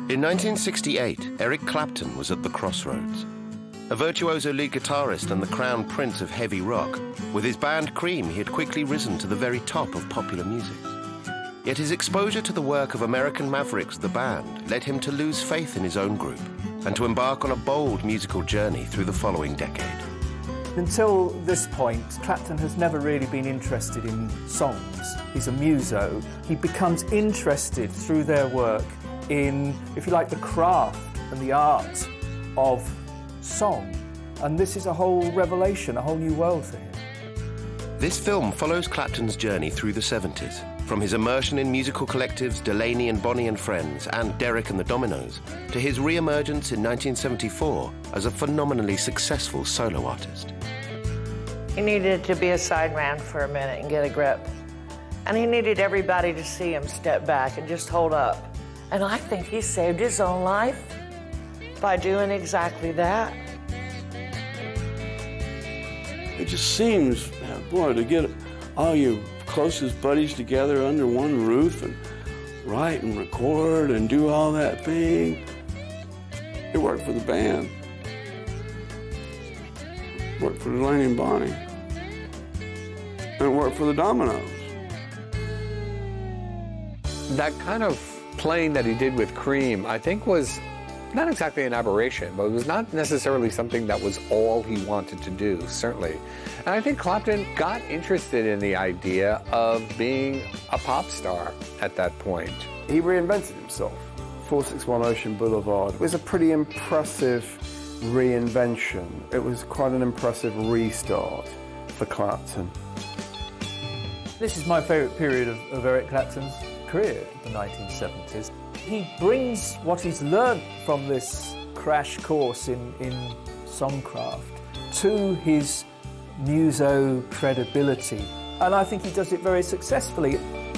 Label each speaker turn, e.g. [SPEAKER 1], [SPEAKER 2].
[SPEAKER 1] In 1968, Eric Clapton was at the crossroads. A virtuoso lead guitarist and the crown prince of heavy rock, with his band Cream, he had quickly risen to the very top of popular music. Yet his exposure to the work of American Mavericks, the band, led him to lose faith in his own group and to embark on a bold musical journey through the following decade.
[SPEAKER 2] Until this point, Clapton has never really been interested in songs. He's a muso. He becomes interested through their work in, if you like, the craft and the art of song. And this is a whole revelation, a whole new world for him.
[SPEAKER 1] This film follows Clapton's journey through the 70s, from his immersion in musical collectives Delaney and Bonnie and Friends and Derek and the Dominos, to his re-emergence in 1974 as a phenomenally successful solo artist.
[SPEAKER 3] He needed to be a sideman for a minute and get a grip. And he needed everybody to see him step back and just hold up. And I think he saved his own life by doing exactly that.
[SPEAKER 4] It just seems, boy, to get all your closest buddies together under one roof and write and record and do all that thing. It worked for the band. It worked for Delaney and Bonnie. And it worked for the Dominos.
[SPEAKER 5] That kind of playing that he did with Cream, I think, was not exactly an aberration, but it was not necessarily something that was all he wanted to do, certainly. And I think Clapton got interested in the idea of being a pop star at that point.
[SPEAKER 6] He reinvented himself. 461 Ocean Boulevard was a pretty impressive reinvention. It was quite an impressive restart for Clapton.
[SPEAKER 2] This is my favourite period of Eric Clapton's career, the 1970s. He brings what he's learned from this crash course in songcraft to his muso credibility, and I think he does it very successfully.